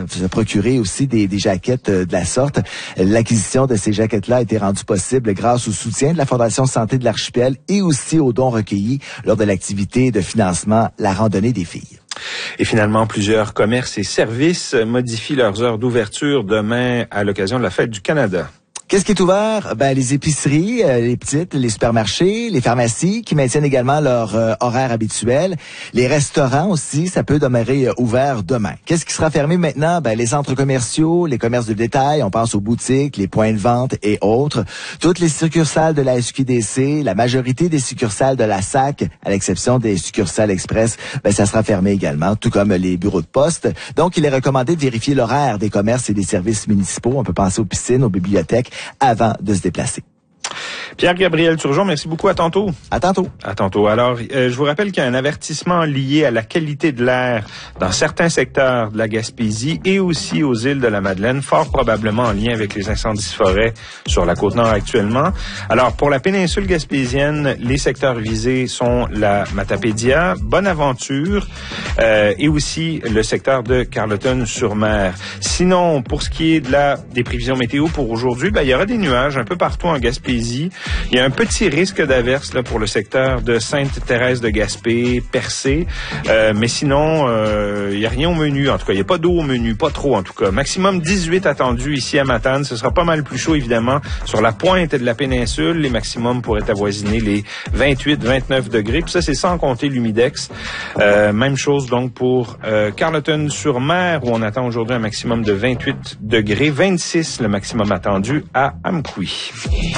se procurer aussi des jaquettes de la sorte. L'acquisition de ces jaquettes-là a été rendue possible grâce au soutien de la Fondation Santé de l'Archipel et aussi aux dons recueillis lors de l'activité de financement La Randonnée des filles. Et finalement, plusieurs commerces et services modifient leurs heures d'ouverture demain à l'occasion de la Fête du Canada. Qu'est-ce qui est ouvert? Les épiceries, les petites, les supermarchés, les pharmacies qui maintiennent également leur horaire habituel. Les restaurants aussi, ça peut demeurer ouvert demain. Qu'est-ce qui sera fermé maintenant? Les centres commerciaux, les commerces de détail, on pense aux boutiques, les points de vente et autres. Toutes les succursales de la SQDC, la majorité des succursales de la SAC, à l'exception des succursales express, ça sera fermé également, tout comme les bureaux de poste. Donc, il est recommandé de vérifier l'horaire des commerces et des services municipaux. On peut penser aux piscines, aux bibliothèques, avant de se déplacer. Pierre-Gabriel Turgeon, merci beaucoup. À tantôt. À tantôt. À tantôt. Alors, je vous rappelle qu'il y a un avertissement lié à la qualité de l'air dans certains secteurs de la Gaspésie et aussi aux îles de la Madeleine, fort probablement en lien avec les incendies de forêt sur la Côte-Nord actuellement. Alors, pour la péninsule gaspésienne, les secteurs visés sont la Matapédia, Bonaventure et aussi le secteur de Carleton-sur-Mer. Sinon, pour ce qui est des prévisions météo pour aujourd'hui, il y aura des nuages un peu partout en Gaspésie. Il y a un petit risque d'averse là pour le secteur de Sainte-Thérèse de Gaspé, Percé, mais sinon, il n'y a rien au menu. En tout cas, il n'y a pas d'eau au menu, pas trop en tout cas. Maximum 18 attendu ici à Matane. Ce sera pas mal plus chaud évidemment sur la pointe de la péninsule. Les maximums pourraient avoisiner les 28-29 degrés. Puis ça, c'est sans compter l'humidex. Même chose donc pour Carleton-sur-Mer où on attend aujourd'hui un maximum de 28 degrés, 26 le maximum attendu à Amqui.